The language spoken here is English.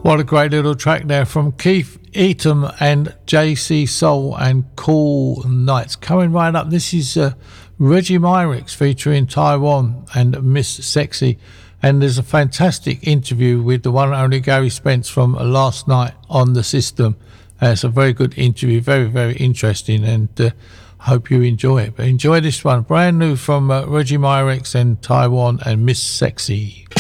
What a great little track there from Keith Eaton and JC Soul and Cool Nights. Coming right up, this is Reggie Myrick featuring Taiwan and Miss Sexy. And there's a fantastic interview with the one and only Gary Spence from last night on the system. It's a very good interview, very, very interesting, and I hope you enjoy it. But enjoy this one, brand new from Reggie Myrick and Taiwan and Miss Sexy.